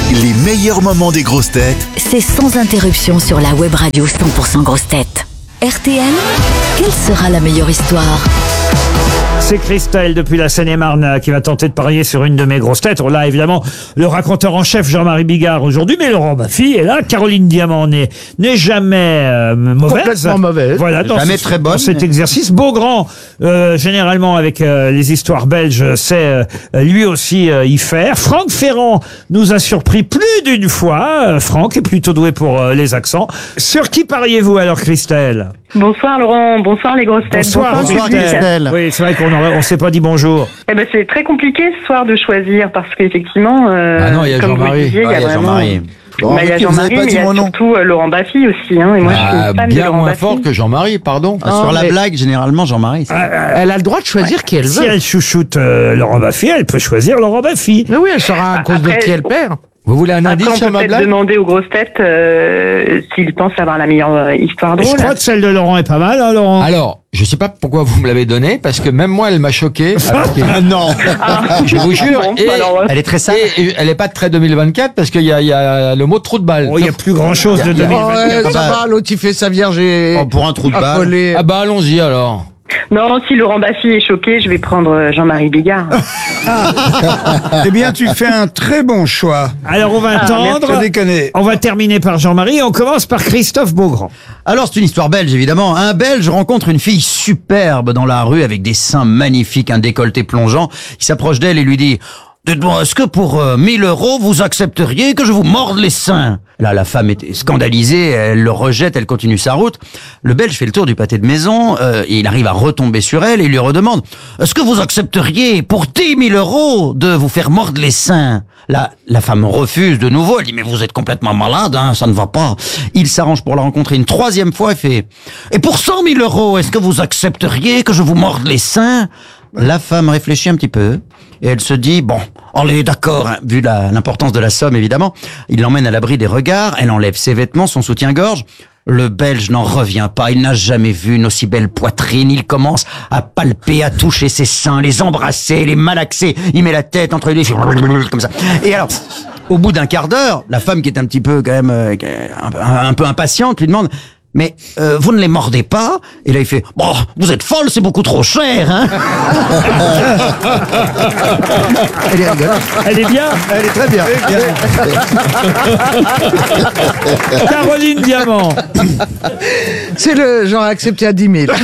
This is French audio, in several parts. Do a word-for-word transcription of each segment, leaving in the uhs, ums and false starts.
Les meilleurs moments des grosses têtes. C'est sans interruption sur la web radio cent pour cent grosses têtes. R T L, quelle sera la meilleure histoire ? C'est Christelle depuis la Seine-et-Marne qui va tenter de parier sur une de mes grosses têtes. On a évidemment le raconteur en chef Jean-Marie Bigard aujourd'hui, mais Laurent Baffy est là. Caroline Diamant n'est, n'est jamais euh, mauvaise. Complètement mauvaise. Voilà, dans Jamais ce, très bonne. dans cet mais... exercice. Beaugrand, euh, généralement avec euh, les histoires belges, sait euh, lui aussi euh, y faire. Franck Ferrand nous a surpris plus d'une fois. Euh, Franck est plutôt doué pour euh, les accents. Sur qui pariez-vous alors, Christelle ? Bonsoir Laurent, bonsoir les grosses têtes. Bonsoir, Bonsoir, public. Christelle. Oui, c'est vrai qu'on ne s'est pas dit bonjour. Eh ben c'est très compliqué ce soir de choisir parce qu'effectivement, euh, Ah non, il y a comme vous le Jean-Marie. disiez, il y a vraiment. Jean-Marie. Bah, il y a Ruquier, vous Jean-Marie, avez pas mais dit il y a mon nom. surtout euh, Laurent Baffy aussi. Hein, et moi, je suis Ah, une fan de bien Laurent moins Baffy. fort que Jean-Marie, pardon. Ah, sur la mais- blague, généralement, Jean-Marie. c'est- Elle a le droit de choisir qui elle Si veut. elle chouchoute euh, Laurent Baffy, elle peut choisir Laurent Baffy. Mais oui, elle saura à cause de Après, qui elle perd. Vous voulez un Après, indice on sur peut ma peut-être blague? demander aux grosses têtes euh, s'ils pensent avoir la meilleure euh, histoire Je drôle. crois que celle de Laurent est pas mal, hein, Laurent. Alors, je sais pas pourquoi vous me l'avez donnée, parce que même moi, elle m'a choqué. Alors que- Ah non. Ah, je vous jure. bon, et, alors, euh, Elle est très sale. et- et elle est pas de très deux mille vingt-quatre, parce qu'il y a, il y a le mot de trou de balle. Oh, il n'y a plus grand chose de deux mille vingt. Oh, ouais, ça bah- va, l'autre il fait sa vierge et Oh, pour un trou de balle. accolé. Ah bah allons-y alors. Non, si Laurent Baffy est choqué, je vais prendre euh, Jean-Marie Bigard. Eh bien, tu fais un très bon choix. Alors on va attendre. Sans déconner. On va terminer par Jean-Marie. On commence par Christophe Beaugrand. Alors, c'est une histoire belge, évidemment. Un Belge rencontre une fille superbe dans la rue avec des seins magnifiques, un décolleté plongeant. Il s'approche d'elle et lui dit... Dites-moi, est-ce que pour euh, mille euros, vous accepteriez que je vous morde les seins? Là, la femme est scandalisée, elle le rejette, elle continue sa route. Le Belge fait le tour du pâté de maison, euh, et il arrive à retomber sur elle et lui redemande « Est-ce que vous accepteriez pour dix mille euros de vous faire mordre les seins ?» Là, la femme refuse de nouveau, elle dit « Mais vous êtes complètement malade, hein, ça ne va pas. » Il s'arrange pour la rencontrer une troisième fois et fait « Et pour cent mille euros, est-ce que vous accepteriez que je vous morde les seins ?» La femme réfléchit un petit peu et elle se dit, bon, allez, d'accord, hein, vu la- l'importance de la somme, évidemment. Il l'emmène à l'abri des regards, elle enlève ses vêtements, son soutien-gorge. Le Belge n'en revient pas, il n'a jamais vu une aussi belle poitrine. Il commence à palper, à toucher ses seins, les embrasser, les malaxer. Il met la tête entre les deux, comme ça. Et alors, au bout d'un quart d'heure, la femme qui est un petit peu, quand même, euh, un, un peu impatiente, lui demande... Mais euh, vous ne les mordez pas? Et là il fait, bon, vous êtes folle, c'est beaucoup trop cher, hein. Elle est rigolote. Elle est bien. Elle est très bien. Caroline Diamant. C'est le genre accepté à dix mille.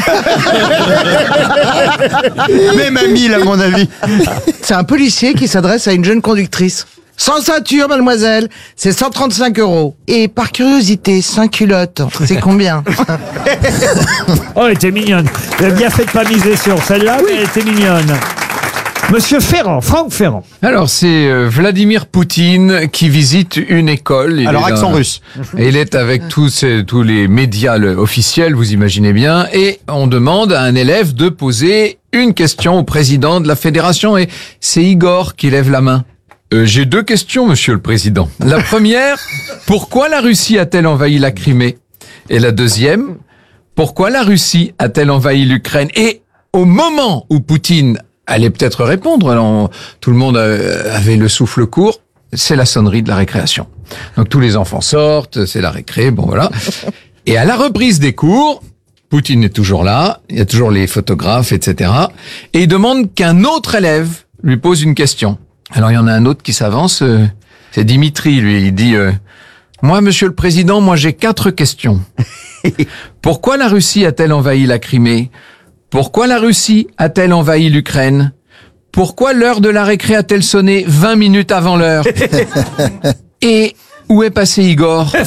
Même à mille, à mon avis. C'est un policier qui s'adresse à une jeune conductrice. Sans ceinture, mademoiselle, c'est cent trente-cinq euros. Et par curiosité, sans culotte, c'est combien? Oh, elle était mignonne. Vous avez bien fait de pas miser sur celle-là, mais elle était mignonne. Monsieur Ferrand, Franck Ferrand. Alors c'est euh, Vladimir Poutine qui visite une école. Il Alors, est accent dans- russe. Et il est avec tous, ces- tous les médias le- officiels, vous imaginez bien, et on demande à un élève de poser une question au président de la fédération, et c'est Igor qui lève la main. Euh, J'ai deux questions, monsieur le président. La première, pourquoi la Russie a-t-elle envahi la Crimée? Et la deuxième, pourquoi la Russie a-t-elle envahi l'Ukraine? Et au moment où Poutine allait peut-être répondre, alors, tout le monde euh, avait le souffle court, c'est la sonnerie de la récréation. Donc tous les enfants sortent, c'est la récré, bon voilà. Et à la reprise des cours, Poutine est toujours là, il y a toujours les photographes, et cetera. Et il demande qu'un autre élève lui pose une question. Alors il y en a un autre qui s'avance, euh, c'est Dimitri, lui, il dit euh, moi, monsieur le président, moi j'ai quatre questions. Pourquoi la Russie a-t-elle envahi la Crimée? Pourquoi la Russie a-t-elle envahi l'Ukraine? Pourquoi l'heure de la récré a-t-elle sonné vingt minutes avant l'heure? Et où est passé Igor? Elle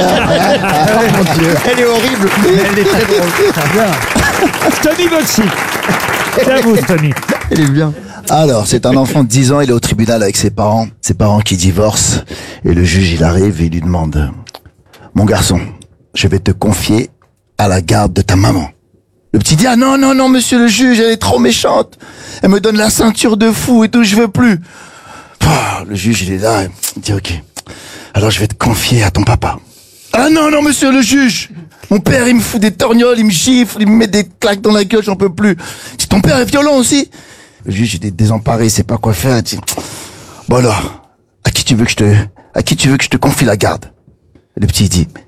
est horrible. Elle est très drôle. Tommy Boxy. C'est à vous, Tommy. Elle est bien. Alors, c'est un enfant de dix ans, il est au tribunal avec ses parents, ses parents qui divorcent, et le juge, il arrive et il lui demande « Mon garçon, je vais te confier à la garde de ta maman. » Le petit dit « Ah non, non, non, monsieur le juge, elle est trop méchante. Elle me donne la ceinture de fou et tout, je veux plus. » Le juge, il est là, il dit « Ok, alors je vais te confier à ton papa. » « Ah non, non, monsieur le juge, mon père, il me fout des torgnoles, il me gifle, il me met des claques dans la gueule, j'en peux plus. Si ton père est violent aussi. » Le juge, il est désemparé, il sait pas quoi faire. Il dit, bon alors, à qui tu veux que je te, à qui tu veux que je te confie la garde? Le petit dit,